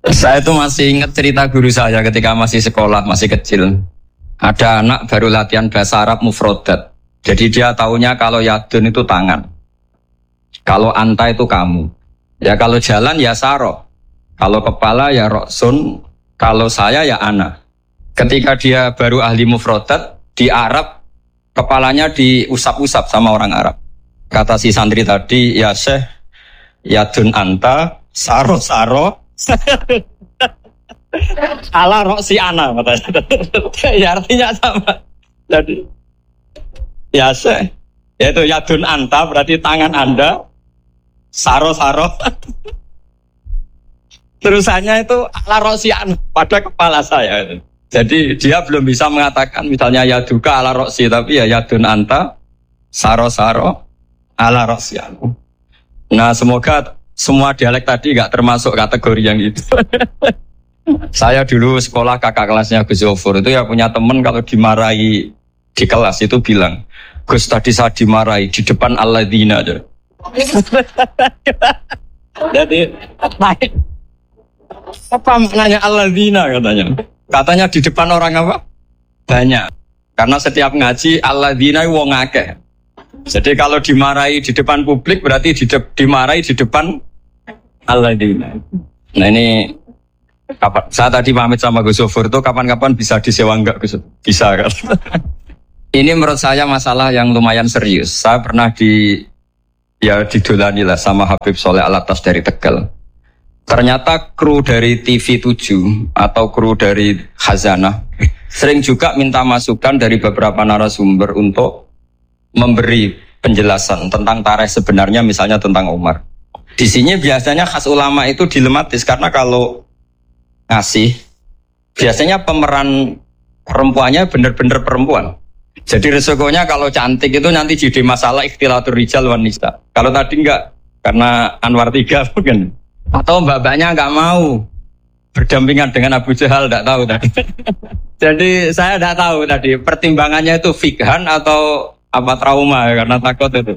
Saya tuh masih ingat cerita guru saya ketika masih sekolah, masih kecil. Ada anak baru latihan bahasa Arab mufrodat. Jadi dia taunya kalau yadun itu tangan. Kalau anta itu kamu. Ya kalau jalan ya saro. Kalau kepala ya roksun. Kalau saya ya ana. Ketika dia baru ahli mufrodat, di Arab kepalanya diusap-usap sama orang Arab. Kata si santri tadi, ya syekh, yadun anta, saro-saro. Ala roksi ana katanya. Ya artinya sama. Jadi ya syekh, yaitu yadun anta berarti tangan Anda, saro-saro. Terusannya itu ala roksi ana pada kepala saya. Jadi dia belum bisa mengatakan misalnya yaduka ala roksi, tapi ya yadun anta, saro-saro, ala roksi ana. Nah semoga semua dialek tadi gak termasuk kategori yang itu. Saya dulu sekolah kakak kelasnya Gus Zofur itu ya punya teman kalau dimarahi di kelas itu bilang, Gus tadi saya dimarahi di depan alladzina aja. Jadi apa maknanya alladzina katanya? Katanya di depan orang apa? Banyak. Karena setiap ngaji alladzina wong akeh. Jadi kalau dimarahi di depan publik berarti dimarahi di depan alladzina. Nah ini kapan? Saya tadi pamit sama Gus Zofur itu kapan-kapan bisa disewa enggak Gus? Bisa kan? Ini menurut saya masalah yang lumayan serius. Saya pernah didolani lah sama Habib Soleh Alatas dari Tegal. Ternyata kru dari TV7 atau kru dari Khazanah sering juga minta masukan dari beberapa narasumber untuk memberi penjelasan tentang tarikh sebenarnya, misalnya tentang Umar. Di sini biasanya khas ulama itu dilematis karena kalau ngasih biasanya pemeran perempuannya benar-benar perempuan. Jadi resikonya kalau cantik itu nanti jadi masalah ikhtilatur rijal wan nisa. Kalau tadi enggak, karena Anwar 3 mungkin. Atau mbak-mbaknya enggak mau berdampingan dengan Abu Jahal, enggak tahu tadi. Jadi saya enggak tahu tadi pertimbangannya itu fikhan atau apa trauma karena takut itu.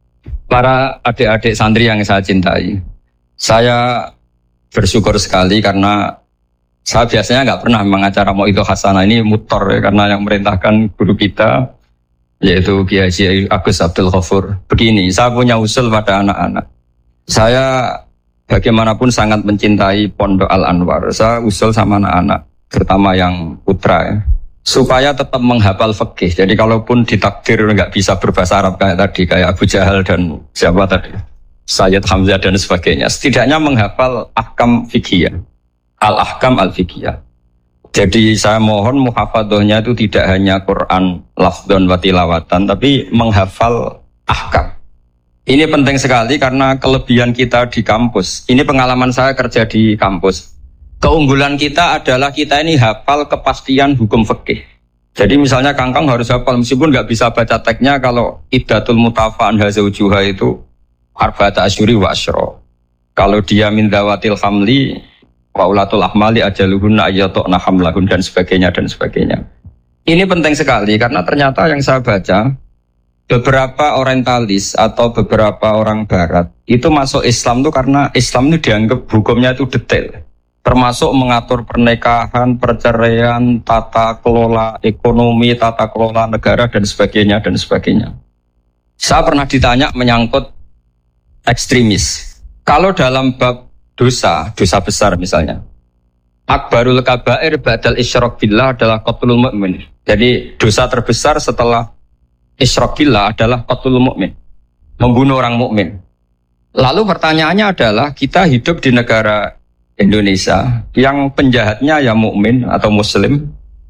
Para adik-adik santri yang saya cintai, saya bersyukur sekali karena saya biasanya nggak pernah mengacara mau itu hasanah, ini mutor ya, karena yang merintahkan guru kita yaitu Kiai Haji Agus Abdul Ghafur. Begini, saya punya usul pada anak-anak. Saya bagaimanapun sangat mencintai Pondok Al Anwar. Saya usul sama anak-anak, terutama yang putra ya, supaya tetap menghafal fikih. Jadi kalaupun ditakdir nggak bisa berbahasa Arab kayak tadi, kayak Abu Jahal dan siapa tadi, Sayyid Hamzah dan sebagainya, setidaknya menghafal ahkam fikih, al-ahkam al-fikiyah. Jadi saya mohon muhafadzahnya itu tidak hanya Quran lafdhan wa tilawatan, tapi menghafal ahkam. Ini penting sekali karena kelebihan kita di kampus. Ini pengalaman saya kerja di kampus. Keunggulan kita adalah kita ini hafal kepastian hukum fikih. Jadi misalnya Kangkang harus hafal meskipun nggak bisa baca teksnya, kalau iddatul mutafa'an hazaujuha itu arba'ata asyuri wa asyra. Kalau dia min dawatil hamli wa ulatul ahmali ajaluhunna ayyatuna hamlahun dan sebagainya dan sebagainya. Ini penting sekali karena ternyata yang saya baca, beberapa orientalis atau beberapa orang barat itu masuk Islam tuh karena Islam itu dianggap hukumnya itu detail. Termasuk mengatur pernikahan, perceraian, tata kelola ekonomi, tata kelola negara dan sebagainya dan sebagainya. Saya pernah ditanya menyangkut ekstremis. Kalau dalam bab dosa besar misalnya, akbarul kabair ba'dal isyrak billah adalah qatlul mu'min. Jadi dosa terbesar setelah isyrak billah adalah qatlul mu'min, membunuh orang mukmin. Lalu pertanyaannya adalah, kita hidup di negara Indonesia yang penjahatnya ya mukmin atau muslim,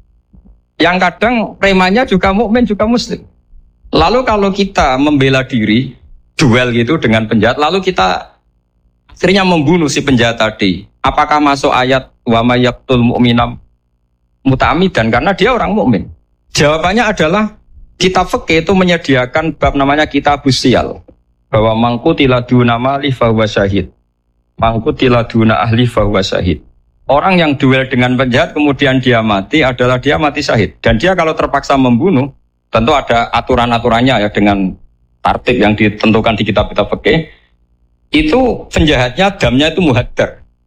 yang kadang premannya juga mukmin juga muslim. Lalu kalau kita membela diri duel gitu dengan penjahat, lalu kita akhirnya membunuh si penjahat tadi, apakah masuk ayat wa may yaqtul mu'mina muta'ammidan karena dia orang mukmin? Jawabannya adalah kitab fikih itu menyediakan bab namanya kitabus siyal, bahwa mangqutila duna mali fa huwa syahid, mangqutila duna ahli fa huwa syahid. Orang yang duel dengan penjahat kemudian dia mati adalah dia mati syahid. Dan dia kalau terpaksa membunuh, tentu ada aturan-aturannya ya, dengan tartib yang ditentukan di kitab-kitab fikih. Itu penjahatnya damnya itu muhaddar.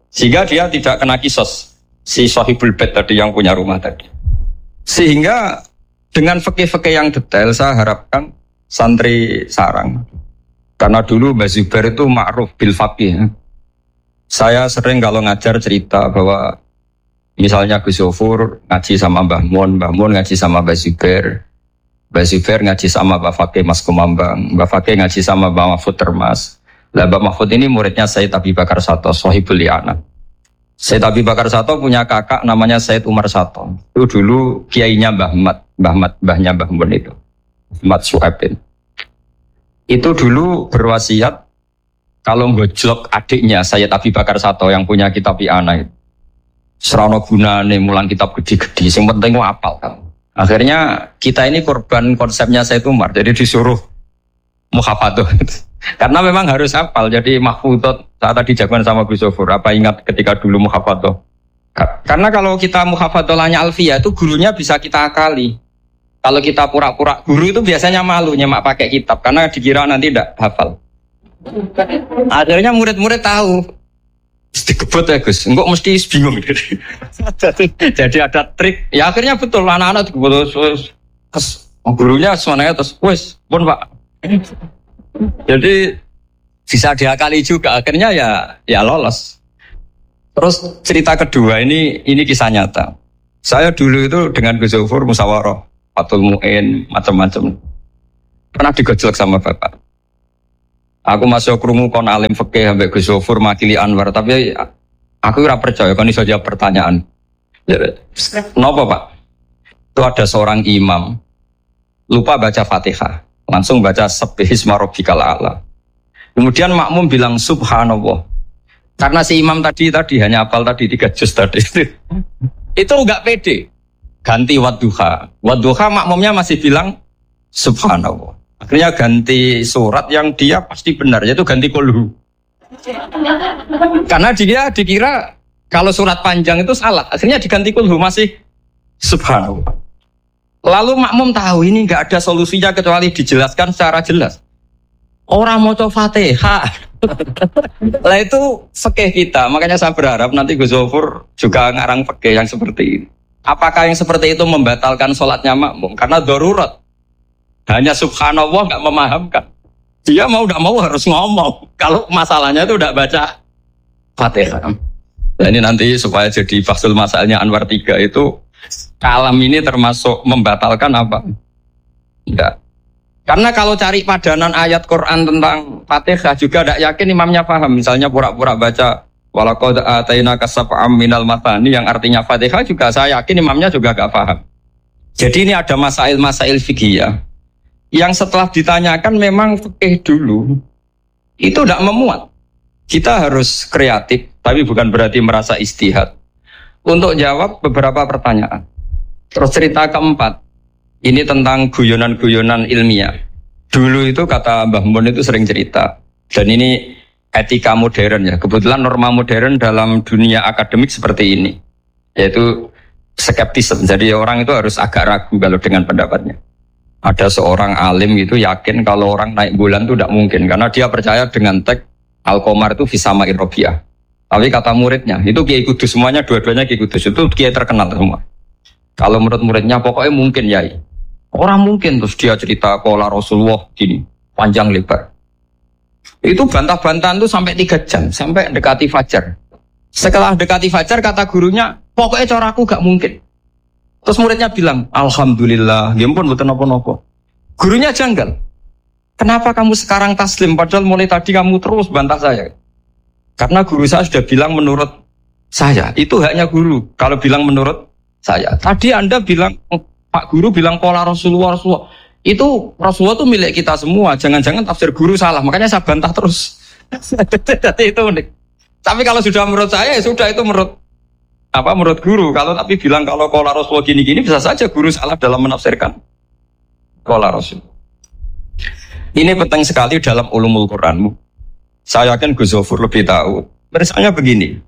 Sehingga dia tidak kena kisos. Si sahibul bait tadi yang punya rumah tadi. Sehingga dengan fikih-fikih yang detail saya harapkan santri sarang. Karena dulu Mbak Zubair itu ma'ruf bil faqih. Saya sering kalau ngajar cerita bahwa misalnya Gus Zofur ngaji sama Mbah Mun ngaji sama Mbak Zubair ngaji sama Mbak Fakih Mas Kumambang, Mbak Fakih ngaji sama Mbak Mahfud Termas. Lah Mbak Mahfud ini muridnya Sayyid Abi Bakar Sato, Sohibul Li'ana. Sayyid Abi Bakar Sato punya kakak namanya Sayyid Umar Sato. Itu dulu kiainya mbahnya Mbah Mun itu. Ahmad Su'aibin. Itu dulu berwasiat kalau ngojlok adiknya Sayyid Abi Bakar Sato yang punya kitab I'ana itu. Serana gunane mulang kitab gede-gede, yang penting ku apal kan. Akhirnya kita ini korban konsepnya Sayyid Umar, jadi disuruh muhafadzah. Karena memang harus hafal, jadi mahfudot saat tadi jagoan sama Gus Zofur. Apa ingat ketika dulu muhafadzah? Karena kalau kita muhafadzahnya alfiyah itu gurunya bisa kita akali. Kalau kita pura-pura guru itu biasanya malu nyemak pakai kitab karena dikira nanti tidak hafal. Akhirnya murid-murid tahu. Mesti kebut ya Gus, enggak mesti bingung. Jadi ada trik. Ya akhirnya betul anak-anak dikebut terus gurunya semuanya terus wes pun Pak. Jadi bisa diakali juga akhirnya ya lolos. Terus cerita kedua ini kisah nyata. Saya dulu itu dengan Gus Zofur musyawarah, Fatul Mu'in, macam-macam. Pernah digojlok sama Bapak. Aku masuk krungu kon alim fikih ambek Gus Zofur makili Anwar, tapi aku ora percaya kon iso jawab pertanyaan. Napa, Pak? Itu ada seorang imam lupa baca Fatihah, langsung baca Subbihisma rabbikal a'la. Kemudian makmum bilang subhanallah. Karena si imam tadi hanya hafal tadi 3 juz tadi. Itu enggak pede. Ganti wadduha. Wadduha makmumnya masih bilang subhanallah. Akhirnya ganti surat yang dia pasti benar, yaitu ganti kulhu. Karena dia dikira kalau surat panjang itu salah, akhirnya diganti kulhu masih subhanallah. Lalu makmum tahu ini nggak ada solusinya kecuali dijelaskan secara jelas. Orang mau coba Fatihah. Lah itu fikih kita, makanya saya berharap nanti Gus Zofur juga ngarang fikih yang seperti ini. Apakah yang seperti itu membatalkan sholatnya makmum? Karena darurat. Hanya subhanallah nggak memahamkan. Dia mau nggak mau harus ngomong. Kalau masalahnya itu udah baca Fatihah. Nah ini nanti supaya jadi fasul masalahnya Anwar 3 itu kalam ini termasuk membatalkan apa? Enggak. Karena kalau cari padanan ayat Quran tentang Fatihah juga tidak yakin imamnya paham. Misalnya pura-pura baca walaqad atainaka sab'am minal mathani yang artinya Fatihah juga saya yakin imamnya juga gak paham. Jadi ini ada masail-masail fikih yang setelah ditanyakan memang fikih dulu itu tidak memuat. Kita harus kreatif, tapi bukan berarti merasa istihad untuk jawab beberapa pertanyaan. Terus cerita keempat, ini tentang guyonan-guyonan ilmiah. Dulu itu kata Mbah Mun itu sering cerita, dan ini etika modern ya. Kebetulan norma modern dalam dunia akademik seperti ini, yaitu skeptisme. Jadi orang itu harus agak ragu kalau dengan pendapatnya. Ada seorang alim itu yakin kalau orang naik bulan itu tidak mungkin karena dia percaya dengan teks Al-Qamar itu fisama irrobiah. Tapi kata muridnya itu Kiai Kudus, semuanya dua-duanya Kiai Kudus itu Kiai terkenal semua. Kalau menurut muridnya pokoknya mungkin ya. Orang mungkin terus dia cerita pola Rasulullah gini panjang lebar. Itu bantah-bantahan itu sampai 3 jam sampai dekati fajar. Setelah dekati fajar kata gurunya pokoknya caraku gak mungkin. Terus muridnya bilang, alhamdulillah, ya ampun betul nopo-nopo. Gurunya janggal. Kenapa kamu sekarang taslim, padahal mulai tadi kamu terus bantah saya? Karena guru saya sudah bilang menurut saya, itu haknya guru. Kalau bilang menurut saya. Tadi Anda bilang, Pak Guru bilang pola Rasulullah. Itu Rasulullah itu milik kita semua, jangan-jangan tafsir guru salah. Makanya saya bantah terus. Jadi itu unik. Tapi kalau sudah menurut saya, ya sudah itu menurut guru. Kalau tapi bilang kalau qala Rasul gini-gini bisa saja guru salah dalam menafsirkan qala Rasul. Ini penting sekali dalam ulumul Quran. Saya yakin Gus Zofur lebih tahu. Misalnya begini.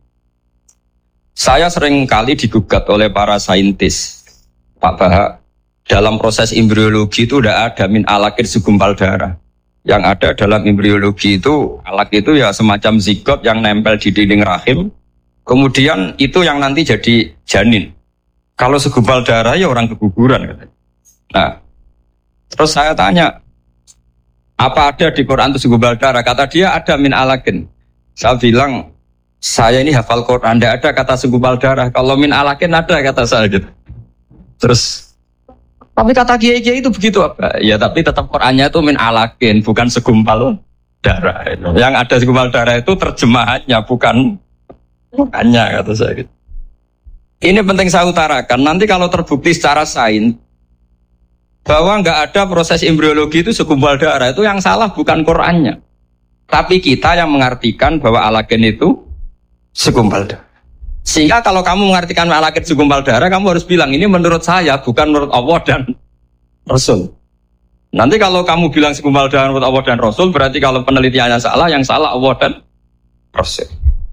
Saya sering kali digugat oleh para saintis Pak Bahak dalam proses embriologi itu tidak ada min alakir segumpal darah. Yang ada dalam embriologi itu alak itu ya semacam zigot yang nempel di dinding rahim. Kemudian itu yang nanti jadi janin. Kalau segumpal darah ya orang keguguran katanya. Nah, terus saya tanya, apa ada di Quran itu segumpal darah? Kata dia ada min alakin. Saya bilang, saya ini hafal Quran, tidak ada kata segumpal darah. Kalau min alakin ada kata saya gitu. Terus, tapi kata kiai-kiai itu begitu apa? Ya tapi tetap Qurannya itu min alakin, bukan segumpal darah. Yang ada segumpal darah itu terjemahannya, bukan Bukannya kata saya gitu. Ini penting saya utarakan. Nanti kalau terbukti secara sains bahwa nggak ada proses embriologi itu segumpal darah, itu yang salah bukan Qurannya, tapi kita yang mengartikan bahwa alagen itu segumpal darah. Sehingga kalau kamu mengartikan alagen segumpal darah, kamu harus bilang ini menurut saya, bukan menurut Allah dan Rasul. Nanti kalau kamu bilang segumpal darah menurut Allah dan Rasul, berarti kalau penelitiannya salah, yang salah Allah dan Rasul.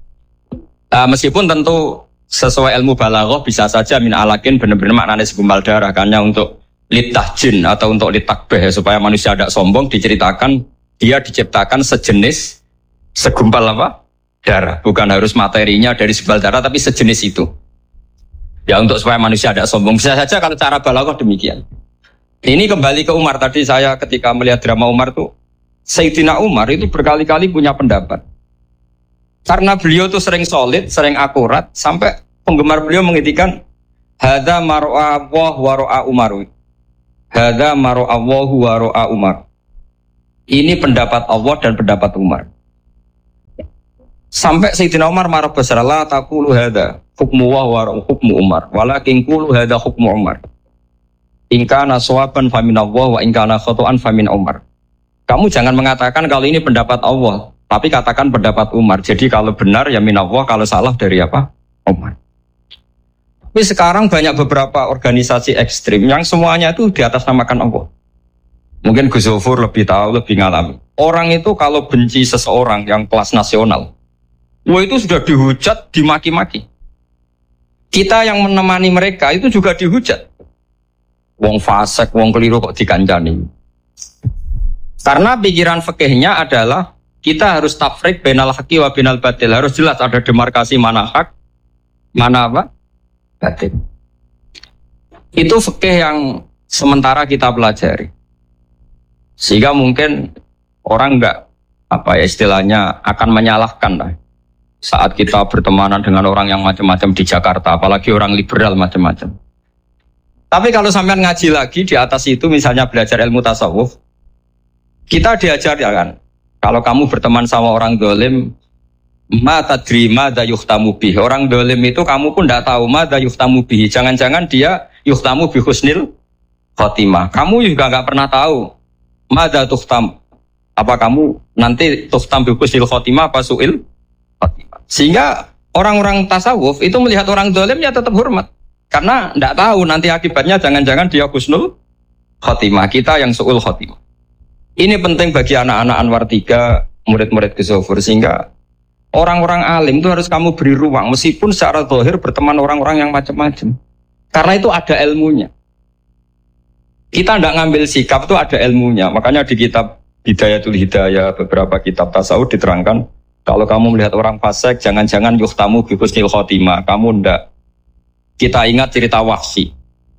Meskipun tentu sesuai ilmu balaghah bisa saja min alakin benar-benar maknanya segumpal darah, karena untuk litahjin atau untuk litakbeh supaya manusia tidak sombong, diceritakan dia diciptakan sejenis segumpal apa? Darah, bukan harus materinya dari segumpal darah tapi sejenis itu. Ya untuk supaya manusia tidak sombong. Bisa saja kalau cara balaghah demikian. Ini kembali ke Umar tadi, saya ketika melihat drama Umar tuh, Sayyidina Umar itu berkali-kali punya pendapat. Karena beliau itu sering solid, sering akurat, sampai penggemar beliau mengintikan hadza mar'a Allah wa ra'a Umar. Hadza mar'a Allah wa ra'a Umar. Ini pendapat Allah dan pendapat Umar. Sampai Sayyidina Umar marah besar, la taqulu hadza hukmu wa hukmu Umar, walakin qulu hadza hukmu Umar. In kana sawaban fa min Allah wa in kana khata'an fa min Umar. Kamu jangan mengatakan kalau ini pendapat Allah, tapi katakan pendapat Umar. Jadi kalau benar ya min Allah, kalau salah dari apa? Umar. Tapi sekarang banyak beberapa organisasi ekstrim yang semuanya itu di atas namakan Allah. Mungkin Gus Zofur lebih tahu, lebih ngalami. Orang itu kalau benci seseorang yang kelas nasional, wah itu sudah dihujat, dimaki-maki. Kita yang menemani mereka itu juga dihujat. Wong fasik, wong keliru kok dikancani. Karena pikiran fikihnya adalah kita harus tafrik bainal haqqi wa bainal batil. Harus jelas ada demarkasi mana hak, mana apa? Batil. Itu fikih yang sementara kita pelajari. Sehingga mungkin orang enggak apa ya istilahnya akan menyalahkan lah. Saat kita bertemanan dengan orang yang macam-macam di Jakarta, apalagi orang liberal macam-macam. Tapi kalau sampean ngaji lagi di atas itu, misalnya belajar ilmu tasawuf, kita diajar ya kan, kalau kamu berteman sama orang dolim, ma tadri madza yuhtamu bih. Orang dolim itu kamu pun tidak tahu madza yuhtamu bih. Jangan-jangan dia yuhtamu bi husnil khotimah. Kamu juga nggak pernah tahu madza tuhtam. Apa kamu nanti tuhtam bi husnil khotimah apa suil khotimah. Sehingga orang-orang tasawuf itu melihat orang dolim ya tetap hormat. Karena tidak tahu nanti akibatnya jangan-jangan dia husnul khotimah, kita yang suul khotimah. Ini penting bagi anak-anak Anwar 3, murid-murid Gus Zofur, sehingga orang-orang alim itu harus kamu beri ruang, meskipun secara zahir berteman orang-orang yang macam-macam. Karena itu ada ilmunya. Kita tidak ngambil sikap itu ada ilmunya. Makanya di kitab Hidayatul Hidayah, beberapa kitab tasawuf diterangkan, kalau kamu melihat orang fasik, jangan-jangan yuhtamu bi husnil khotimah, kamu tidak. Kita ingat cerita Wahsy.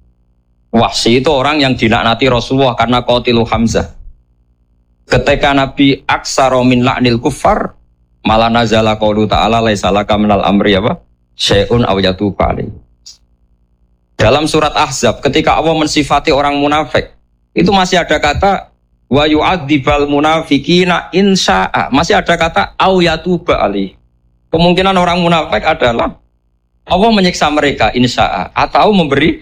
Wahsy itu orang yang dilaknati Rasulullah karena qatilu Hamzah. Ketika Nabi aksara min la'nil kuffar, malah nazala qaulu ta'ala laisa laka minal amri apa? Syai'un aw yatuba alaihi. Dalam surat Ahzab ketika Allah mensifati orang munafik, itu masih ada kata wa yu'adzibal munafiqina insya'a. Masih ada kata aw yatuba alaihi. Kemungkinan orang munafik adalah Allah menyiksa mereka insya'a atau memberi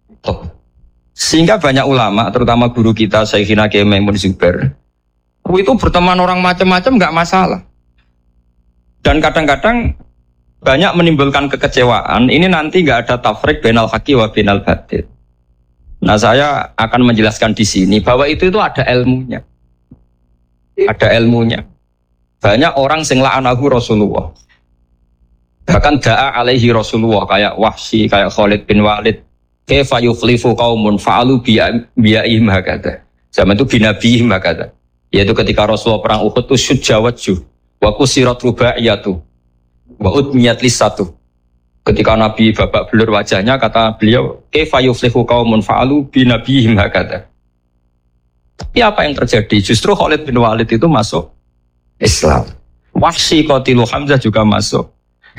sehingga banyak ulama terutama guru kita Syekhina Kiai Maimun Zubair itu berteman orang macam-macam enggak masalah, dan kadang-kadang banyak menimbulkan kekecewaan. Ini nanti enggak ada tafrik bainal haqqi wa bainal batil. Nah, saya akan menjelaskan di sini bahwa itu ada ilmunya. Ada ilmunya. Banyak orang sing la'anahu Rasulullah. Bahkan da'a alaihi Rasulullah kayak Wahsy, kayak Khalid bin Walid. Kaifa yukhlifu qaumun fa'alu bi'ihim hakadha. Zaman itu binabihim hakadha. Yaitu ketika Rasulullah perang Uhud itu syujja wajjuh wa kusirat rubaiyatu wa udmiyat lisatu Ketika Nabi babak belur wajahnya, kata beliau, kaifa yuflihu qaumun fa'alu bi nabiyhim hakadha. Tapi apa yang terjadi? Justru Khalid bin Walid itu masuk Islam. Wahsy qatilu Hamzah juga masuk.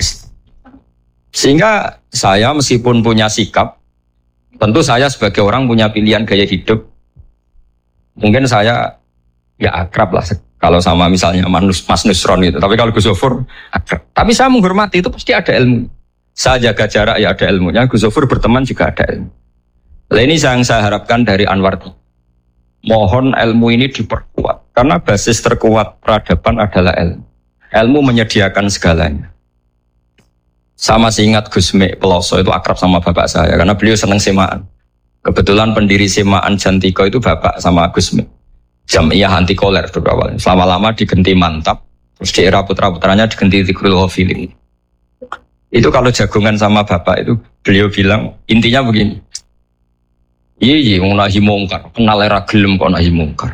Sehingga saya meskipun punya sikap, tentu saya sebagai orang punya pilihan gaya hidup. Mungkin saya ya akrab lah kalau sama misalnya Mas Nusron gitu. Tapi kalau Gus Zofur akrab. Tapi saya menghormati, itu pasti ada ilmu. Saya jaga jarak ya ada ilmunya. Gus Zofur berteman juga ada ilmu. Nah, ini yang saya harapkan dari Anwar. Mohon ilmu ini diperkuat. Karena basis terkuat peradaban adalah ilmu. Ilmu menyediakan segalanya. Saya masih ingat Gus Mek Peloso itu akrab sama bapak saya. Karena beliau senang semaan. Kebetulan pendiri semaan Jantiko itu bapak sama Gus Mek. Jamiyah anti koler berawal. Selama-lama digenti Mantap. Terus di era putra-putranya digenti Zikrul Ghafilin. Itu kalau jagungan sama bapak itu beliau bilang intinya begini. Iya, nahi mungkar, kenal era gelem kok nahi mungkar.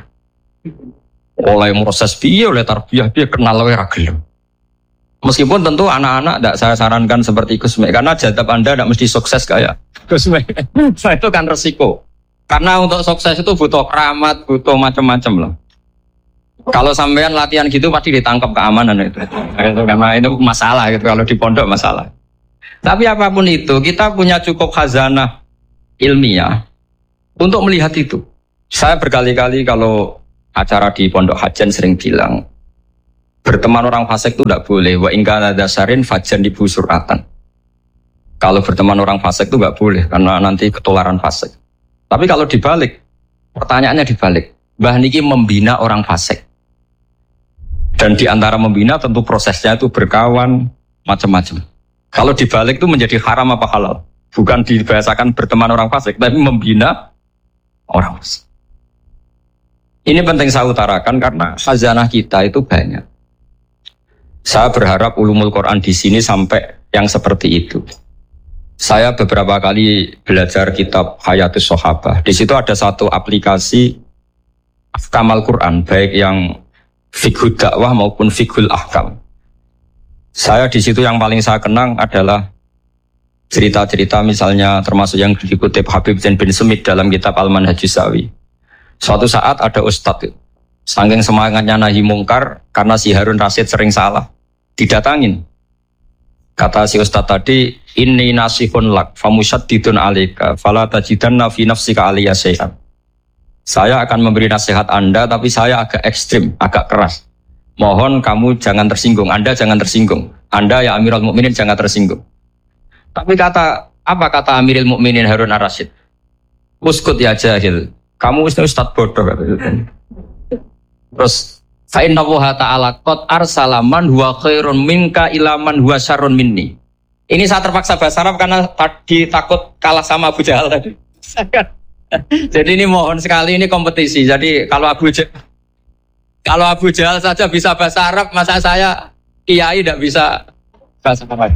Oleh proses biaya, oleh tarbiyah biaya kenal era gelem. Meskipun tentu anak-anak tidak saya sarankan seperti Gus Mek, karena jadab Anda tidak mesti sukses kayak Gus Mek. Itu kan resiko. Karena untuk sukses itu butuh keramat, butuh macam-macam loh. Kalau sampean latihan gitu pasti ditangkap keamanan itu. Karena itu masalah gitu kalau di pondok masalah. Tapi apapun itu, kita punya cukup khazanah ilmiah untuk melihat itu. Saya berkali-kali kalau acara di Pondok Hajan sering bilang, berteman orang fasik itu tidak boleh. Wa ingkana dasarin fajan dibu suratan. Kalau berteman orang fasik itu nggak boleh, karena nanti ketularan fasik. Tapi kalau dibalik, pertanyaannya dibalik. Mbah niki membina orang fasik. Dan di antara membina tentu prosesnya itu berkawan, macam-macam. Kalau dibalik itu menjadi haram apa halal? Bukan dibahasakan berteman orang fasik, tapi membina orang fasik. Ini penting saya utarakan karena khazanah kita itu banyak. Saya berharap ulumul Quran di sini sampai yang seperti itu. Saya beberapa kali belajar kitab Hayatus Sahabah. Di situ ada satu aplikasi Ahkamal Quran, baik yang fiqhud dakwah maupun fiqhul ahkam. Saya di situ yang paling saya kenang adalah cerita-cerita misalnya termasuk yang dikutip Habib Zain bin Semit dalam kitab Al-Manhajus Sawi. Suatu saat ada ustadz, saking semangatnya nahi mungkar karena si Harun Rasid sering salah, didatangin. Kata si ustadz tadi, inni nasihun lak famusyaddidun alaika fala tajidanna fi nafsika aliyya syai'an. Saya akan memberi nasihat Anda tapi saya agak ekstrim, agak keras. Mohon kamu jangan tersinggung, Anda jangan tersinggung. Anda ya Amirul Mukminin jangan tersinggung. Tapi apa kata Amirul Mukminin Harun Ar-Rasyid? Uskut ya jahil. Kamu ustadz bodoh. Terus fa inna Allaha ta'ala qad arsala man huwa khairun minka ila man huwa syarrun minni. Ini saya terpaksa bahasa Arab karena tadi takut kalah sama Abu Jahal tadi. Jadi ini mohon sekali ini kompetisi. Jadi kalau Abu Jahal saja bisa bahasa Arab, masa saya kiai tidak bisa bahasa Arab.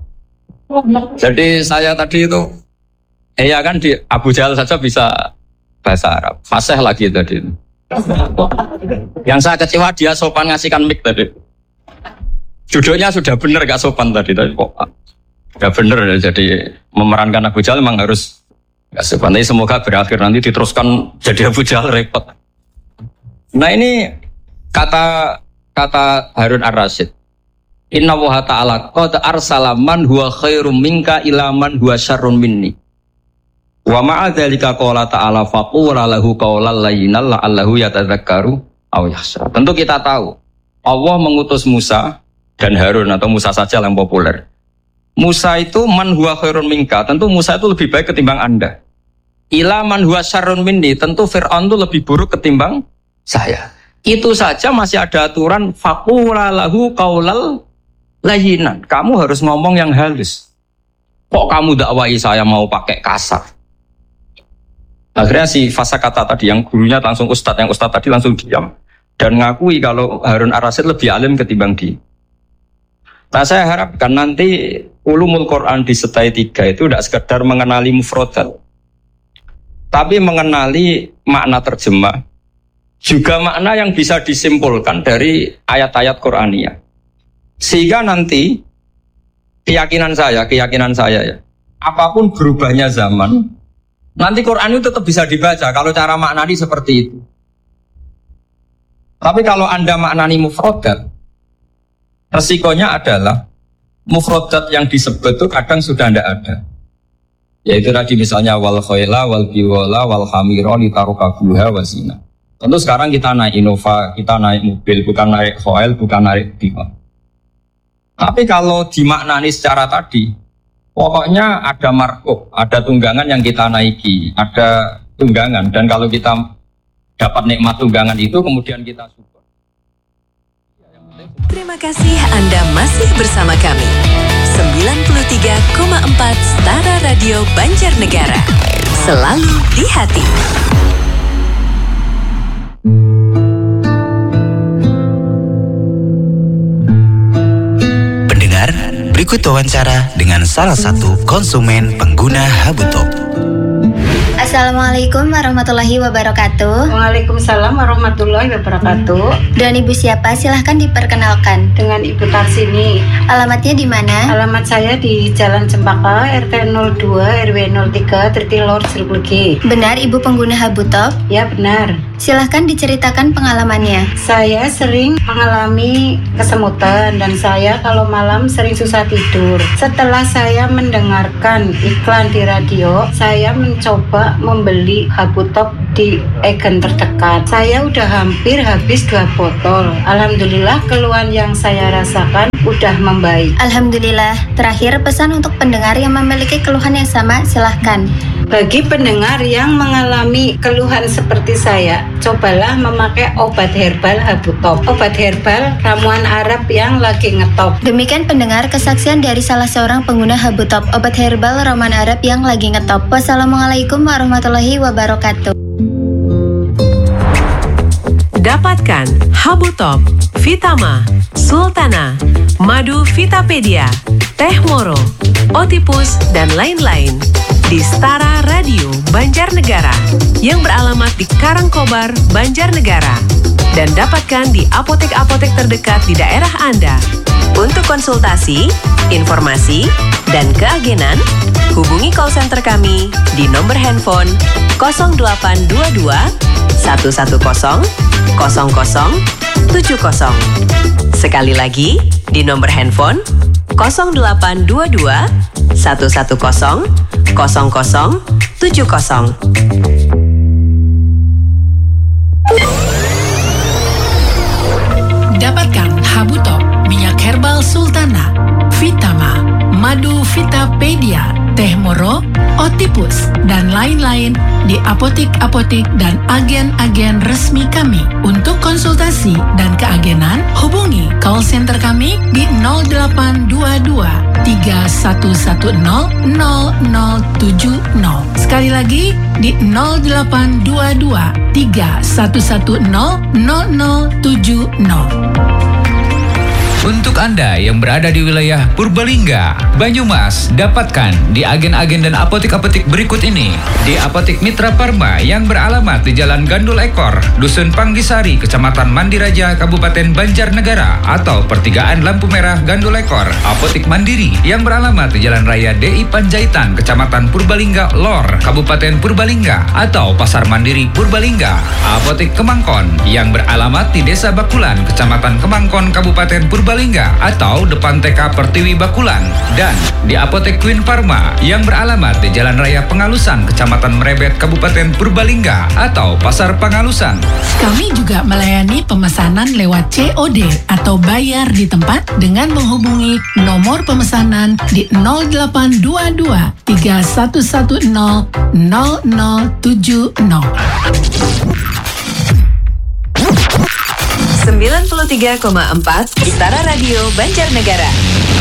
Jadi saya tadi itu ya kan di Abu Jahal saja bisa bahasa Arab. Fasih lagi tadi. Yang saya kecewa dia sopan ngasihkan mic tadi. Judulnya sudah benar gak sopan tadi kok. Gak benar jadi memerankan Abu Jahal memang harus gak sopan. Tapi semoga berakhir nanti diteruskan jadi Abu Jahal repot. Nah ini kata Harun Ar-Rasyid. Inna Allaha ta'ala qad arsala man huwa khairum minka ila man huwa syarrun minni. Wa ma'a dzalika qala ta'ala faqula lahu qawlan layyinan la'allahu yatadzakkaru aw yakhsha. Tentu kita tahu Allah mengutus Musa dan Harun atau Musa saja yang populer. Musa itu man huwa khairun minka, tentu Musa itu lebih baik ketimbang Anda. Ila man huwa syarrun minni, tentu Fir'aun itu lebih buruk ketimbang saya. Itu saja masih ada aturan faqula lahu qawlan layyinan. Kamu harus ngomong yang halus. Kok kamu dakwai saya mau pakai kasar? Akhirnya si Fasakata tadi yang gurunya langsung ustadz, yang ustadz tadi langsung diam dan ngakui kalau Harun Ar-Rasyid lebih alim ketimbang dia. Nah saya harapkan nanti ulumul Quran di setai 3 itu tidak sekedar mengenali mufradat, tapi mengenali makna terjemah, juga makna yang bisa disimpulkan dari ayat-ayat Qur'aniyah. Sehingga nanti keyakinan saya ya. Apapun berubahnya zaman, nanti Quran itu tetap bisa dibaca kalau cara maknani seperti itu. Tapi kalau Anda maknani mufrodat, resikonya adalah mufrodat yang disebut itu kadang sudah tidak ada. Yaitu tadi misalnya wal khayla wal biwala wal hamira litarukabuha wasina. Tentu sekarang kita naik Innova, kita naik mobil, bukan naik khayl, bukan naik biwal. Tapi kalau dimaknani secara tadi, pokoknya ada markup, ada tunggangan yang kita naiki, ada tunggangan, dan kalau kita dapat nikmat tunggangan itu kemudian kita syukur. Terima kasih Anda masih bersama kami. 93,4 Stara Radio Banjarnegara. Selalu di hati. Pendengar, berikut wawancara dengan salah satu konsumen pengguna Habutop. Assalamualaikum warahmatullahi wabarakatuh. Waalaikumsalam warahmatullahi wabarakatuh. Dan Ibu siapa? Silahkan diperkenalkan. Dengan Ibu Tarsini. Alamatnya di mana? Alamat saya di Jalan Cempaka, RT 02, RW 03, Tritilor, Srikulgi. Benar Ibu pengguna Habutop? Ya benar. Silahkan diceritakan pengalamannya. Saya sering mengalami kesemutan dan saya kalau malam sering susah tidur. Setelah saya mendengarkan iklan di radio, saya mencoba membeli Habutop di agen terdekat. Saya udah hampir habis 2 botol. Alhamdulillah keluhan yang saya rasakan udah membaik. Alhamdulillah. Terakhir pesan untuk pendengar yang memiliki keluhan yang sama, silahkan. Bagi pendengar yang mengalami keluhan seperti saya, cobalah memakai obat herbal Habutop. Obat herbal ramuan Arab yang lagi ngetop. Demikian pendengar kesaksian dari salah seorang pengguna Habutop, obat herbal ramuan Arab yang lagi ngetop. Wassalamualaikum warahmatullahi wabarakatuh. Dapatkan Habutop, Vitama, Sultana, Madu Vitapedia, Teh Moro, Otipus, dan lain-lain di Stara Radio Banjarnegara yang beralamat di Karangkobar, Banjarnegara, dan dapatkan di apotek-apotek terdekat di daerah Anda. Untuk konsultasi, informasi, dan keagenan, hubungi call center kami di nomor handphone 0822 110 00 70. Sekali lagi di nomor handphone 0822 110 00 70. Dapatkan Habutop, minyak herbal Sultana, Vitama, Madu Vitapedia, Teh Moro, Otipus, dan lain-lain di apotek-apotek dan agen-agen resmi kami. Untuk konsultasi dan keagenan, hubungi call center kami di 0822 3110 0070. Sekali lagi di 0822 3110 0070. Untuk Anda yang berada di wilayah Purbalingga, Banyumas, dapatkan di agen-agen dan apotek-apotek berikut ini. Di Apotek Mitra Parma yang beralamat di Jalan Gandul Ekor, Dusun Panggisari, Kecamatan Mandiraja, Kabupaten Banjarnegara, atau Pertigaan Lampu Merah Gandul Ekor. Apotek Mandiri yang beralamat di Jalan Raya DI Panjaitan, Kecamatan Purbalingga Lor, Kabupaten Purbalingga, atau Pasar Mandiri Purbalingga. Apotek Kemangkon yang beralamat di Desa Bakulan, Kecamatan Kemangkon, Kabupaten Purbalingga, atau depan TK Pertiwi Bakulan. Dan di Apotek Queen Pharma yang beralamat di Jalan Raya Pengalusan, Kecamatan Merebet, Kabupaten Purbalingga, atau Pasar Pengalusan. Kami juga melayani pemesanan lewat COD atau bayar di tempat dengan menghubungi nomor pemesanan di 0822 3110 0070. 93,4 Stara Radio Banjarnegara.